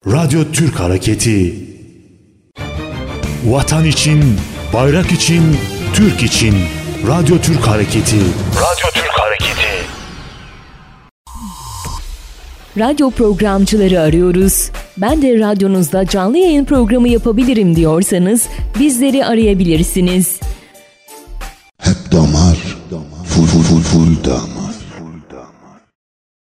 Radyo Türk Hareketi. Vatan için, bayrak için, Türk için. Radyo Türk Hareketi. Radyo Türk Hareketi. Radyo programcıları arıyoruz. Ben de radyonuzda canlı yayın programı yapabilirim diyorsanız bizleri arayabilirsiniz. Hep damar, full damar.